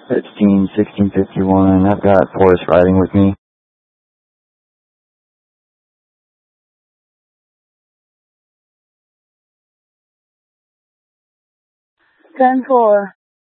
1651. I've got Forrest riding with me. 10-4.